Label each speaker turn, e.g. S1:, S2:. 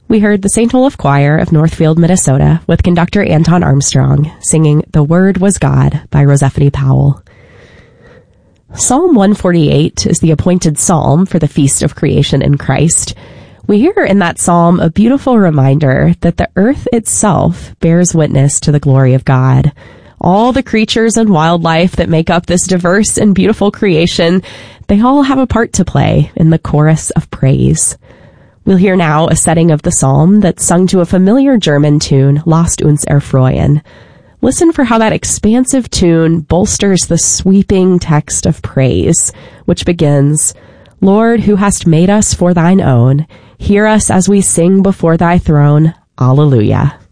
S1: We heard the St. Olaf Choir of Northfield, Minnesota, with conductor Anton Armstrong singing The Word Was God by Rosephany Powell. Psalm 148 is the appointed psalm for the Feast of Creation in Christ. We hear in that psalm a beautiful reminder that the earth itself bears witness to the glory of God. All the creatures and wildlife that make up this diverse and beautiful creation, they all have a part to play in the chorus of praise. We'll hear now a setting of the psalm that's sung to a familiar German tune, Lasst uns erfreuen. Listen for how that expansive tune bolsters the sweeping text of praise, which begins, Lord, who hast made us for thine own, hear us as we sing before thy throne. Alleluia.